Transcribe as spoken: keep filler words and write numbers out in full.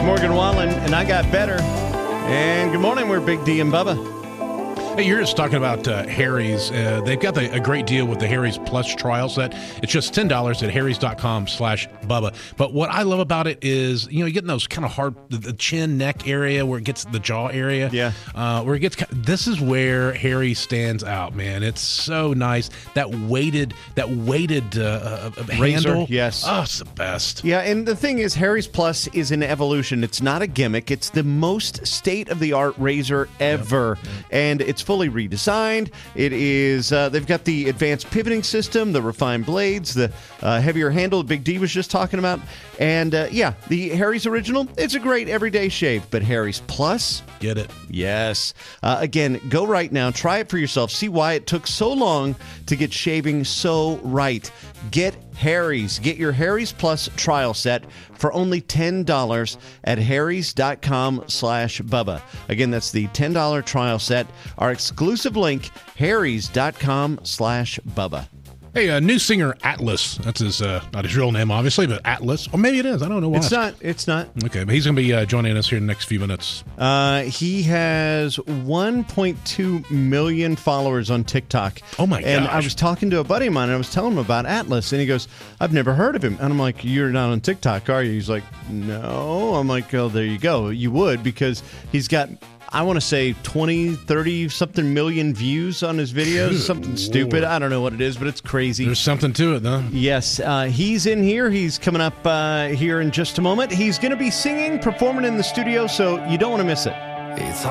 Morgan Wallen, and I Got Better. And good morning, we're Big D and Bubba. Hey, you're just talking about uh, Harry's. Uh, they've got the, a great deal with the Harry's Plus trial set. It's just ten dollars at harrys.com slash Bubba. But what I love about it is, you know, you get in those kind of hard, the, the chin, neck area where it gets the jaw area. Yeah. Uh, where it gets, this is where Harry stands out, man. It's so nice. That weighted, that weighted uh, uh, Razor, handle. yes. Oh, it's the best. Yeah, and the thing is, Harry's Plus is an evolution. It's not a gimmick. It's the most state-of-the-art razor ever. Yep. Yep. And it's fully redesigned. It is, uh, they've got the advanced pivoting system, the refined blades, the uh, heavier handle that Big D was just talking about. And uh, yeah, the Harry's Original, it's a great everyday shave, but Harry's Plus, get it. Yes. Uh, again, go right now, try it for yourself, see why it took so long to get shaving so right. Get Harry's. Get your Harry's Plus trial set for only ten dollars at harrys.com slash Bubba. Again, that's the ten dollars trial set. Our exclusive link, harrys.com slash Bubba. Hey, uh, new singer Atlas. That's his, uh, not his real name, obviously, but Atlas. Or maybe it is. I don't know why. It's not. It's not. Okay, but he's going to be uh, joining us here in the next few minutes. Uh, he has one point two million followers on TikTok. Oh, my gosh. And I was talking to a buddy of mine, and I was telling him about Atlas, and he goes, I've never heard of him. And I'm like, you're not on TikTok, are you? He's like, no. I'm like, oh, there you go. You would, because he's got, I want to say twenty, thirty something million views on his videos. Good something Lord. stupid. I don't know what it is, but it's crazy. There's something to it, though. Yes. Uh, he's in here. He's coming up uh, here in just a moment. He's going to be singing, performing in the studio, so you don't want to miss it. It's